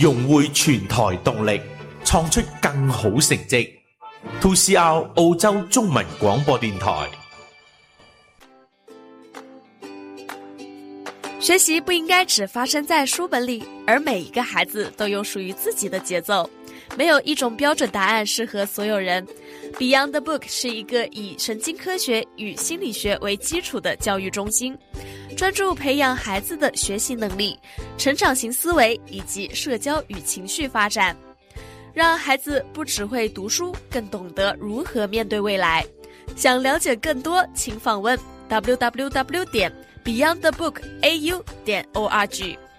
融匯全台動力，創出更好成績。2CR 澳洲中文廣播電台。 学习不应该只发生在书本里，而每一个孩子都有属于自己的节奏，没有一种标准答案适合所有人。Beyond the Book 是一个以神经科学与心理学为基础的教育中心，专注培养孩子的学习能力、成长型思维以及社交与情绪发展，让孩子不只会读书，更懂得如何面对未来。想了解更多，请访问 www.beyondthebookau.org。